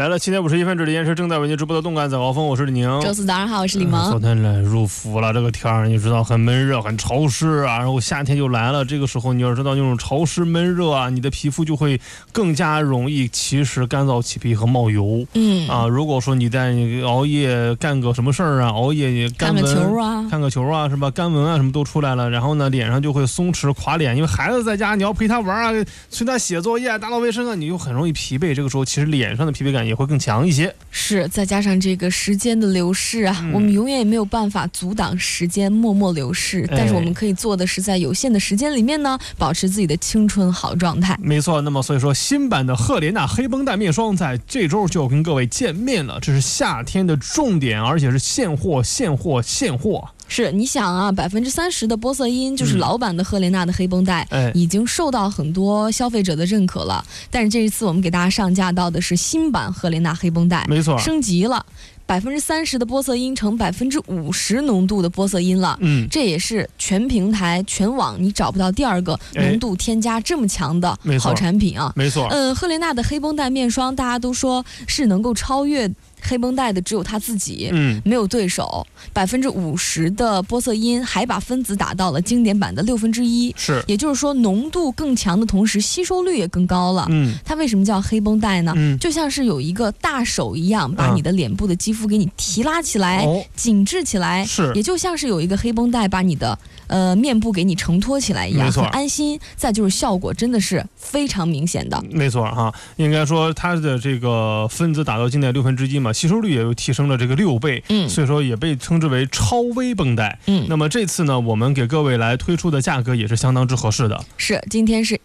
来了7点51分，这里是正在为您直播的动感早高峰，我是李宁。 周四早上好，我是李萌。 昨天来入伏了，这个天儿你知道很闷热很潮湿啊，然后夏天就来了，这个时候你要知道那种潮湿闷热啊，你的皮肤就会更加容易其实干燥起皮和冒油。如果说你在熬夜干个什么事儿啊，熬夜干纹看个球啊是吧，干纹啊什么都出来了，然后呢脸上就会松弛垮脸，因为孩子在家你要陪他玩啊，催他写作业打扫卫生啊，你就很容易疲惫，这个时候其实脸上的疲惫感也会更强一些。 是，再加上这个时间的流逝啊，我们永远也没有办法阻挡时间默默流逝，但是我们可以做的是在有限的时间里面呢，保持自己的青春好状态。 没错，那么所以说新版的赫莲娜黑绷带面霜在这周就要跟各位见面了，这是夏天的重点，而且是现货。是，你想啊，30%的玻色因就是老版的赫莲娜的黑绷带，已经受到很多消费者的认可了。但是这一次我们给大家上架到的是新版赫莲娜黑绷带， 没错， 升级了。30%的玻色因成50%浓度的玻色因了，这也是全平台全网你找不到第二个浓度添加这么强的好产品啊！ 没错， 赫莲娜的黑绷带面霜，大家都说是能够超越黑绷带的只有它自己，没有对手。50%的玻色因还把分子打到了经典版的1/6， 是， 也就是说浓度更强的同时吸收率也更高了。它为什么叫黑绷带呢？就像是有一个大手一样，把你的脸部的肌肤给你提拉起来，紧致起来， 是， 也就像是有一个黑绷带把你的面部给你承托起来一样，很安心。再就是效果真的是非常明显的。 没错哈，应该说它的这个分子打到经典1/6嘛，吸收率也又提升了这个6倍，所以说也被称之为超微绷带。那么这次呢，我们给各位来推出的价格也是相当之合适的。 是，今天是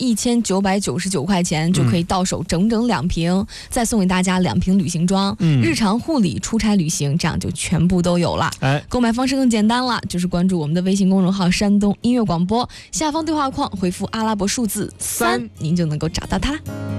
1999块钱就可以到手整整2瓶，再送给大家2瓶旅行装，日常护理、出差旅行，这样就全部都有了。购买方式更简单了，就是关注我们的微信公众号山东音乐广播，下方对话框回复阿拉伯数字3，您就能够找到它了。